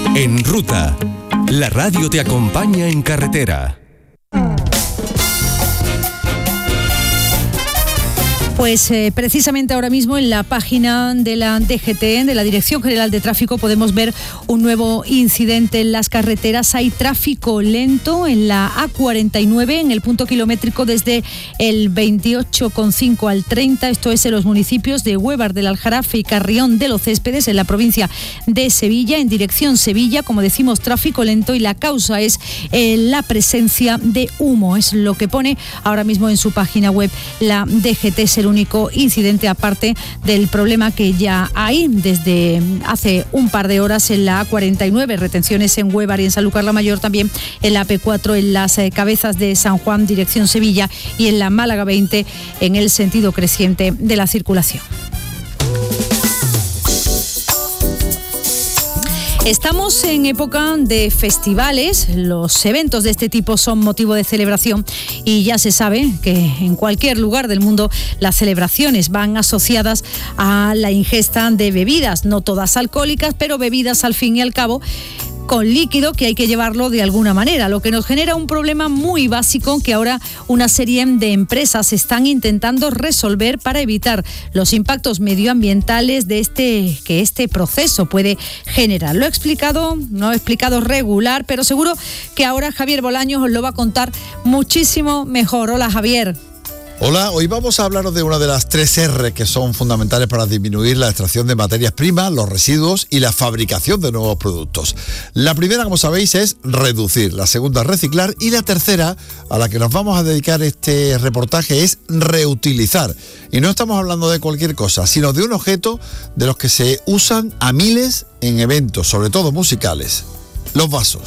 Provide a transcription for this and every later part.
En Ruta, la radio te acompaña en carretera. Pues precisamente ahora mismo en la página de la DGT, de la Dirección General de Tráfico, podemos ver un nuevo incidente en las carreteras. Hay tráfico lento en la A49, en el punto kilométrico desde el 28,5 al 30. Esto es en los municipios de Huévar del Aljarafe y Carrión de los Céspedes, en la provincia de Sevilla, en dirección Sevilla. Como decimos, tráfico lento, y la causa es la presencia de humo. Es lo que pone ahora mismo en su página web la DGT. Es el único incidente, aparte del problema que ya hay desde hace un par de horas en la A49, retenciones en Huévar y en Sanlúcar la Mayor, también en la AP4 en las Cabezas de San Juan, dirección Sevilla, y en la Málaga 20 en el sentido creciente de la circulación. Estamos en época de festivales. Los eventos de este tipo son motivo de celebración, y ya se sabe que en cualquier lugar del mundo las celebraciones van asociadas a la ingesta de bebidas, no todas alcohólicas, pero bebidas al fin y al cabo con líquido, que hay que llevarlo de alguna manera, lo que nos genera un problema muy básico que ahora una serie de empresas están intentando resolver para evitar los impactos medioambientales que este proceso puede generar. Lo he explicado, no he explicado regular, pero seguro que ahora Javier Bolaños os lo va a contar muchísimo mejor. Hola, Javier. Hola, hoy vamos a hablaros de una de las 3 R que son fundamentales para disminuir la extracción de materias primas, los residuos y la fabricación de nuevos productos. La primera, como sabéis, es reducir, la segunda, reciclar, y la tercera, a la que nos vamos a dedicar este reportaje, es reutilizar. Y no estamos hablando de cualquier cosa, sino de un objeto de los que se usan a miles en eventos, sobre todo musicales: los vasos.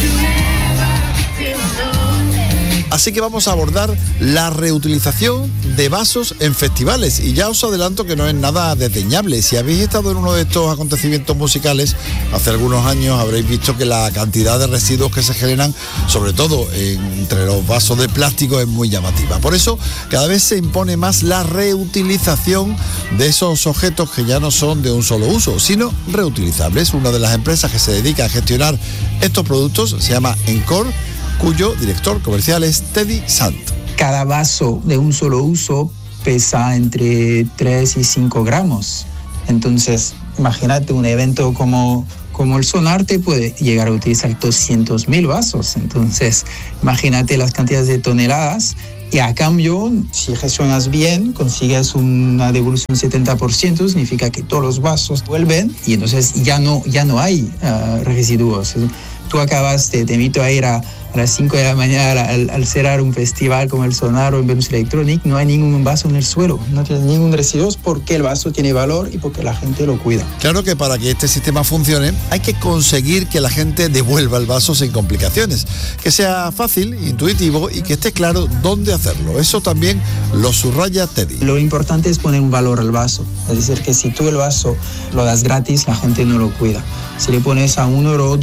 Así que vamos a abordar la reutilización de vasos en festivales, y ya os adelanto que no es nada desdeñable. Si habéis estado en uno de estos acontecimientos musicales hace algunos años, habréis visto que la cantidad de residuos que se generan, sobre todo entre los vasos de plástico, es muy llamativa. Por eso cada vez se impone más la reutilización de esos objetos que ya no son de un solo uso, sino reutilizables. Una de las empresas que se dedica a gestionar estos productos se llama Encore, cuyo director comercial es Teddy Sant. Cada vaso de un solo uso pesa entre 3 y 5 gramos. Entonces, imagínate un evento como el Sonarte puede llegar a utilizar 200.000 vasos. Entonces, imagínate las cantidades de toneladas. Y a cambio, si gestionas bien, consigues una devolución 70%, significa que todos los vasos vuelven y entonces ya no hay residuos. Tú acabas, te invito a ir a las 5 de la mañana al cerrar un festival como el Sonar o en Venus Electronic, no hay ningún vaso en el suelo, no tienes ningún residuo, porque el vaso tiene valor y porque la gente lo cuida. Claro que para que este sistema funcione hay que conseguir que la gente devuelva el vaso sin complicaciones, que sea fácil, intuitivo y que esté claro dónde hacerlo. Eso también lo subraya Teddy. Lo importante es poner un valor al vaso, es decir, que si tú el vaso lo das gratis, la gente no lo cuida. Si le pones a €1,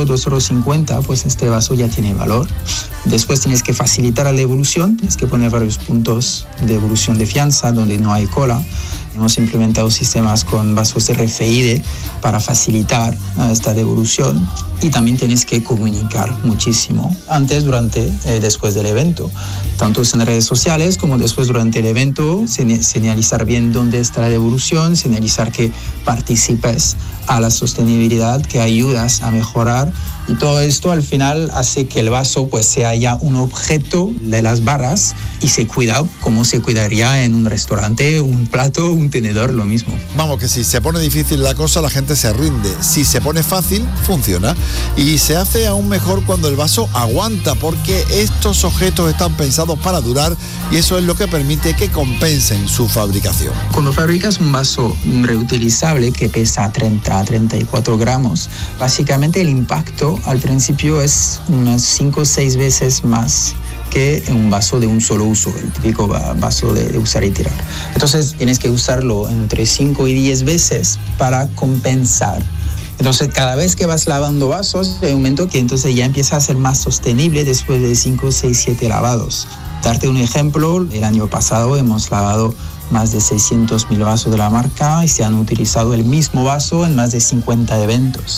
€2.50, pues este vaso ya tiene valor. Después tienes que facilitar la devolución, tienes que poner varios puntos de devolución de fianza donde no hay cola. Hemos implementado sistemas con vasos RFID para facilitar esta devolución, y también tienes que comunicar muchísimo antes, durante y después del evento, tanto en redes sociales como después durante el evento, señalizar bien dónde está la devolución, señalizar que participes a la sostenibilidad, que ayudas a mejorar, y todo esto al final hace que el vaso pues sea ya un objeto de las barras y se cuida como se cuidaría en un restaurante, un plato, un tenedor, lo mismo. Vamos, que si se pone difícil la cosa, la gente se rinde. Si se pone fácil, funciona. Y se hace aún mejor cuando el vaso aguanta, porque estos objetos están pensados para durar, y eso es lo que permite que compensen su fabricación. Cuando fabricas un vaso reutilizable que pesa 30 a 34 gramos, básicamente el impacto al principio es unas 5 o 6 veces más que un vaso de un solo uso, el típico vaso de usar y tirar. Entonces tienes que usarlo entre 5 y 10 veces para compensar. Entonces cada vez que vas lavando vasos, hay un momento que entonces ya empieza a ser más sostenible después de 5, 6, 7 lavados. Darte un ejemplo, el año pasado hemos lavado más de 600.000 vasos de la marca y se han utilizado el mismo vaso en más de 50 eventos.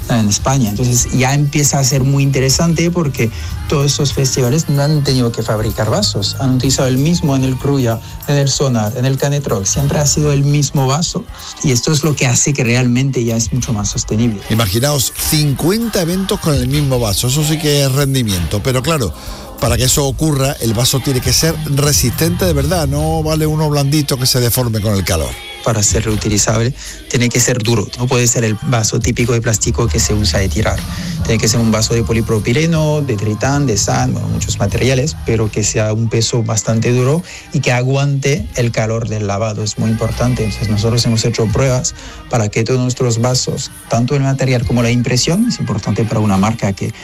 en España. Entonces ya empieza a ser muy interesante porque todos estos festivales no han tenido que fabricar vasos, han utilizado el mismo en el Cruya, en el Sonar, en el Canet Rock, siempre ha sido el mismo vaso y esto es lo que hace que realmente ya es mucho más sostenible. Imaginaos 50 eventos con el mismo vaso, eso sí que es rendimiento, pero claro, para que eso ocurra el vaso tiene que ser resistente de verdad, no vale uno blandito que se deforme con el calor. Para ser reutilizable tiene que ser duro, no puede ser el vaso típico de plástico que se usa de tirar. Tiene que ser un vaso de polipropileno, de tritán, de SAN, muchos materiales, pero que sea un peso bastante duro y que aguante el calor del lavado, es muy importante. Entonces nosotros hemos hecho pruebas para que todos nuestros vasos, tanto el material como la impresión, es importante para una marca que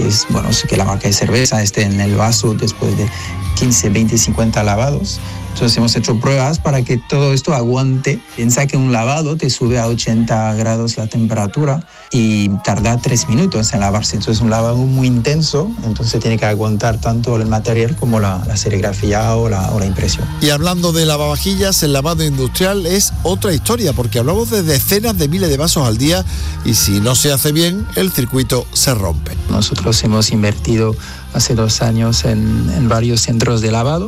la marca de cerveza esté en el vaso después de 15, 20, 50 lavados. Entonces hemos hecho pruebas para que todo esto aguante. Piensa que un lavado te sube a 80 grados la temperatura y tarda 3 minutos en lavarse. Entonces es un lavado muy intenso, entonces tiene que aguantar tanto el material como la serigrafía o la impresión. Y hablando de lavavajillas, el lavado industrial es otra historia, porque hablamos de decenas de miles de vasos al día y si no se hace bien, el circuito se rompe. Nosotros hemos invertido hace 2 años en varios centros de lavado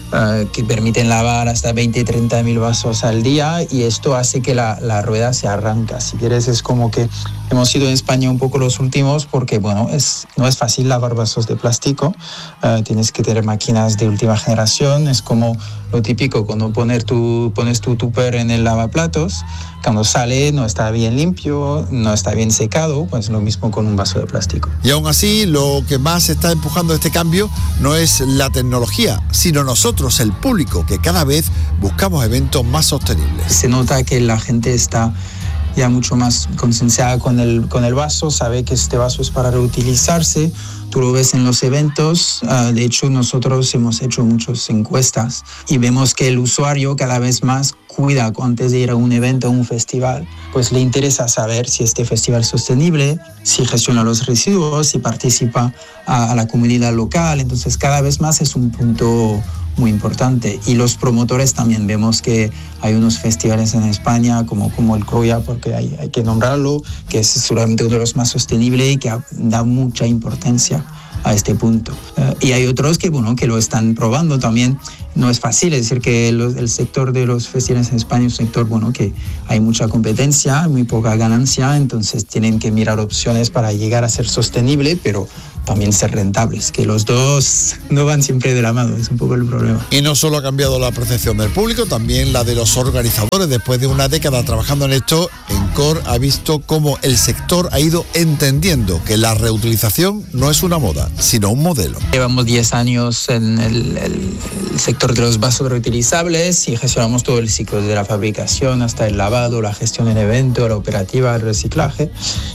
que permiten lavar hasta 20-30 mil vasos al día y esto hace que la rueda se arranca. Si quieres, es como que hemos sido en España un poco los últimos porque no es fácil lavar vasos de plástico, tienes que tener máquinas de última generación, es como lo típico cuando pones tu tupper en el lavaplatos, cuando sale no está bien limpio, no está bien secado, pues lo mismo con un vaso de plástico. Y aún así, lo que más está empujando este cambio no es la tecnología, sino nosotros, el público, que cada vez buscamos eventos más sostenibles. Se nota que la gente está ya mucho más concienciada con el vaso, sabe que este vaso es para reutilizarse. Tú lo ves en los eventos, de hecho nosotros hemos hecho muchas encuestas y vemos que el usuario cada vez más cuida antes de ir a un evento, a un festival, pues le interesa saber si este festival es sostenible, si gestiona los residuos, si participa a la comunidad local, entonces cada vez más es un punto muy importante. Y los promotores también vemos que hay unos festivales en España como el Cruya, porque hay que nombrarlo, que es seguramente uno de los más sostenibles y que da mucha importancia a este punto. Y hay otros que lo están probando también. No es fácil, es decir, que el sector de los festivales en España es un sector que hay mucha competencia, muy poca ganancia, entonces tienen que mirar opciones para llegar a ser sostenible, pero también ser rentables, que los dos no van siempre de la mano, es un poco el problema. Y no solo ha cambiado la percepción del público, también la de los organizadores. Después de una década trabajando en esto, ENCOR ha visto cómo el sector ha ido entendiendo que la reutilización no es una moda, sino un modelo. Llevamos 10 años en el sector de los vasos reutilizables y gestionamos todo el ciclo, de la fabricación hasta el lavado, la gestión en evento, la operativa, el reciclaje.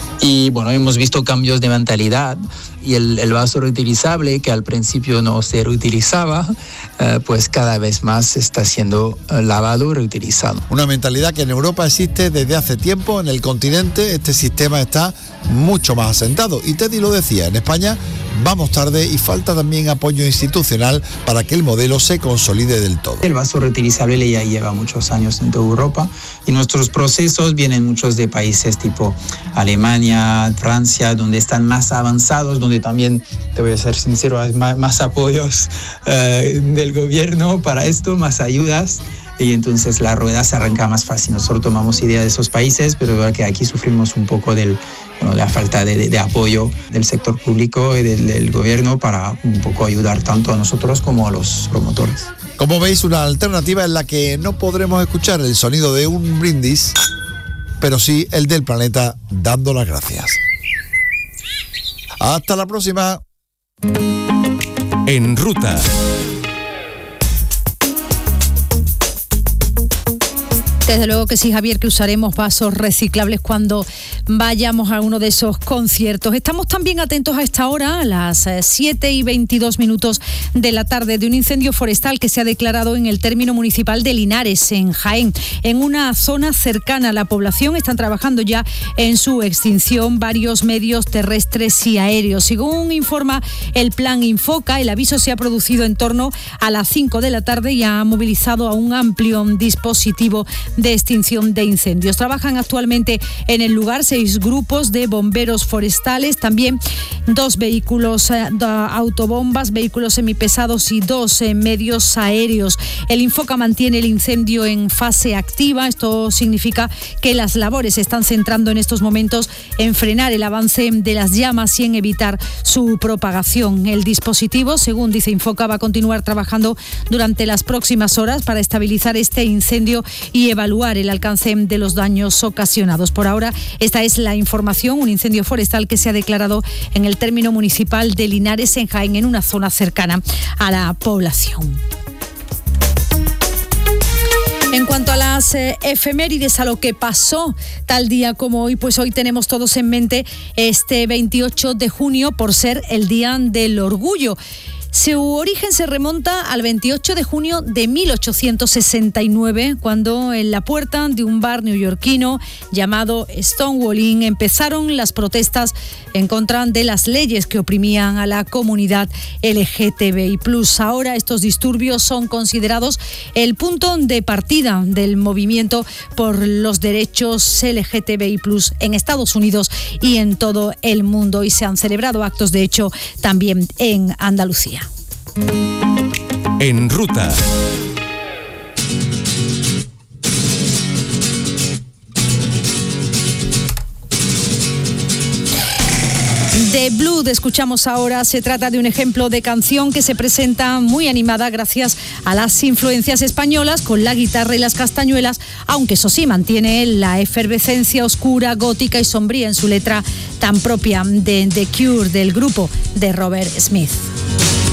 Y hemos visto cambios de mentalidad y el vaso reutilizable, que al principio no se reutilizaba, pues cada vez más está siendo lavado y reutilizado. Una mentalidad que en Europa existe desde hace tiempo. En el continente este sistema está mucho más asentado. Y Teddy lo decía, en España vamos tarde y falta también apoyo institucional para que el modelo se consolide del todo. El vaso reutilizable ya lleva muchos años en toda Europa y nuestros procesos vienen muchos de países tipo Alemania, Francia, donde están más avanzados, donde también, te voy a ser sincero, hay más apoyos del gobierno para esto, más ayudas. Y entonces la rueda se arranca más fácil. Nosotros tomamos idea de esos países, pero verdad que aquí sufrimos un poco de la falta de apoyo del sector público y del gobierno para un poco ayudar tanto a nosotros como a los promotores. Como veis, una alternativa en la que no podremos escuchar el sonido de un brindis, pero sí el del planeta dando las gracias. Hasta la próxima. En ruta. Desde luego que sí, Javier, que usaremos vasos reciclables cuando vayamos a uno de esos conciertos. Estamos también atentos a esta hora, a las 7:22 de la tarde, de un incendio forestal que se ha declarado en el término municipal de Linares, en Jaén, en una zona cercana a la población. Están trabajando ya en su extinción varios medios terrestres y aéreos. Según informa el Plan Infoca, el aviso se ha producido en torno a las 5 de la tarde y ha movilizado a un amplio dispositivo de extinción de incendios. Trabajan actualmente en el lugar 6 grupos de bomberos forestales, también 2 vehículos autobombas, vehículos semipesados y 2 medios aéreos. El Infoca mantiene el incendio en fase activa. Esto significa que las labores se están centrando en estos momentos en frenar el avance de las llamas y en evitar su propagación. El dispositivo, según dice Infoca, va a continuar trabajando durante las próximas horas para estabilizar este incendio y evaluar el alcance de los daños ocasionados. Por ahora, esta es la información, un incendio forestal que se ha declarado en el término municipal de Linares, en Jaén, en una zona cercana a la población. En cuanto a las efemérides, a lo que pasó tal día como hoy, pues hoy tenemos todos en mente este 28 de junio por ser el Día del Orgullo. Su origen se remonta al 28 de junio de 1869, cuando en la puerta de un bar neoyorquino llamado Stonewall Inn empezaron las protestas en contra de las leyes que oprimían a la comunidad LGTBI+. Ahora estos disturbios son considerados el punto de partida del movimiento por los derechos LGTBI+ en Estados Unidos y en todo el mundo, y se han celebrado actos, de hecho, también en Andalucía. En ruta. The Blood escuchamos ahora. Se trata de un ejemplo de canción que se presenta muy animada gracias a las influencias españolas con la guitarra y las castañuelas, aunque eso sí mantiene la efervescencia oscura, gótica y sombría en su letra tan propia de The Cure, del grupo de Robert Smith.